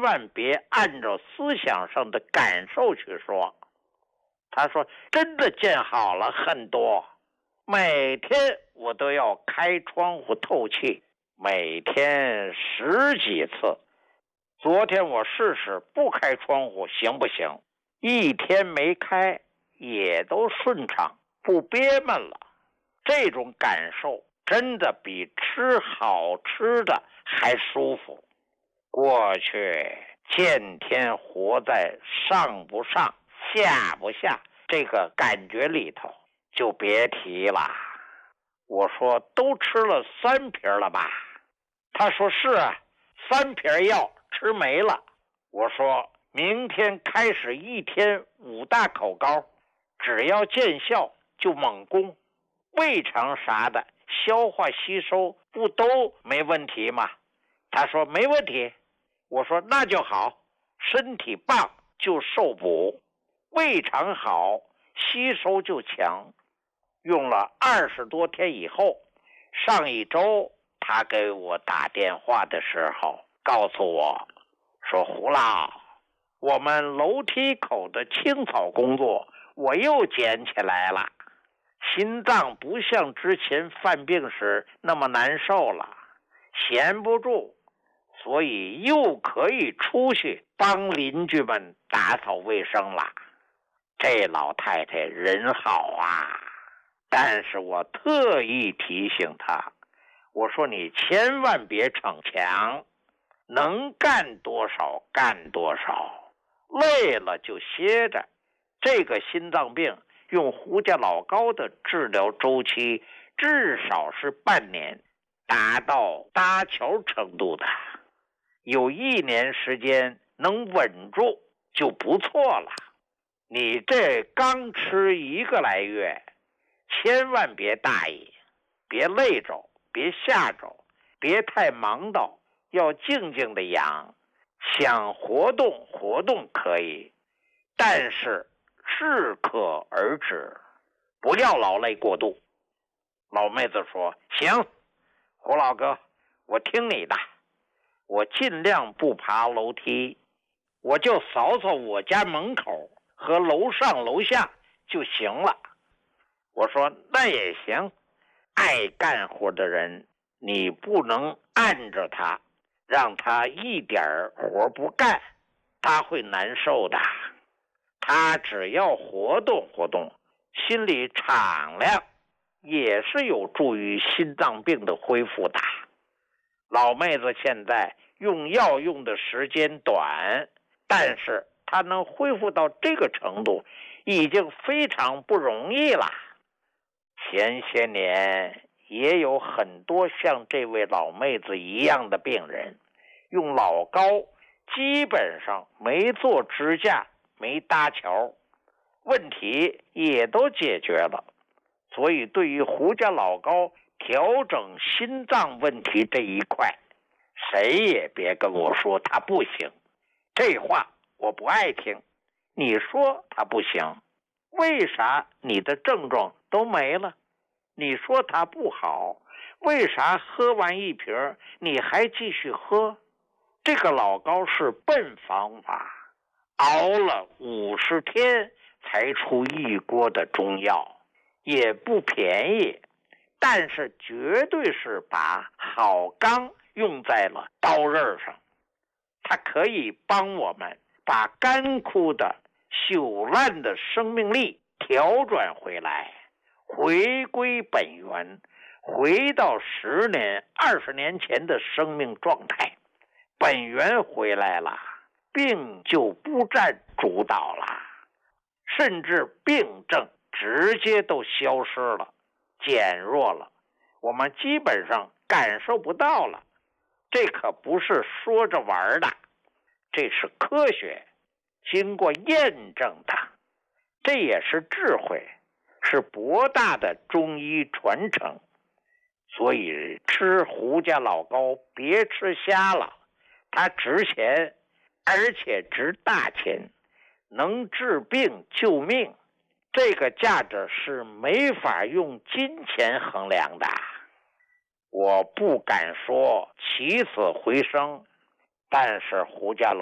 万别按照思想上的感受去说。他说真的见好了很多，每天我都要开窗户透气，每天10几次。昨天我试试不开窗户行不行，一天没开也都顺畅，不憋闷了。这种感受真的比吃好吃的还舒服。过去天天活在上不上下不下这个感觉里头，就别提了。我说都吃了3瓶了吧？他说是啊，3瓶药吃没了。我说明天开始1天5大口膏，只要见效就猛攻，胃肠啥的消化吸收不都没问题吗？他说没问题。我说那就好，身体棒就受补，胃肠好吸收就强。用了20多天以后，上一周他给我打电话的时候告诉我说，胡老，我们楼梯口的清扫工作我又捡起来了，心脏不像之前犯病时那么难受了，闲不住，所以又可以出去帮邻居们打扫卫生了。这老太太人好啊，但是我特意提醒她，我说你千万别逞强，能干多少干多少，累了就歇着。这个心脏病用胡家老高的治疗周期至少是半年，达到搭桥程度的，有1年时间能稳住就不错了。你这刚吃1个来月，千万别大意，别累着，别吓着，别太忙到，要静静的养。想活动活动可以，但是适可而止，不要劳累过度。老妹子说行，胡老哥，我听你的，我尽量不爬楼梯，我就扫扫我家门口和楼上楼下就行了。我说那也行，爱干活的人你不能按着他，让他一点活不干，他会难受的。他只要活动活动，心里敞亮，也是有助于心脏病的恢复的。老妹子现在用药用的时间短，但是她能恢复到这个程度，已经非常不容易了。前些年也有很多像这位老妹子一样的病人，用老高基本上没做支架，没搭桥，问题也都解决了。所以对于胡家老高调整心脏问题这一块，谁也别跟我说他不行，这话我不爱听。你说他不行，为啥你的症状都没了？你说他不好，为啥喝完1瓶你还继续喝？这个老高是笨方法，熬了50天才出1锅的中药，也不便宜，但是绝对是把好钢用在了刀刃上。它可以帮我们把干枯的朽烂的生命力调转回来，回归本源，回到10年20年前的生命状态。本源回来了，病就不占主导了，甚至病症直接都消失了，减弱了，我们基本上感受不到了。这可不是说着玩的，这是科学，经过验证的，这也是智慧，是博大的中医传承。所以吃胡家老高别吃瞎了，它值钱，而且值大钱，能治病救命，这个价值是没法用金钱衡量的。我不敢说起死回生，但是胡家老